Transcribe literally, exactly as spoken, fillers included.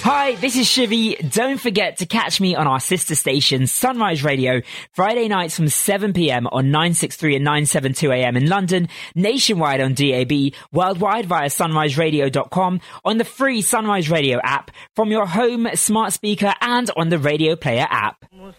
Hi, this is Shivy. Don't forget to catch me on our sister station, Sunrise Radio, Friday nights from seven p.m. on nine sixty-three and nine seventy-two a m in London, nationwide on D A B, worldwide via sunrise radio dot com, on the free Sunrise Radio app, from your home smart speaker and on the Radio Player app.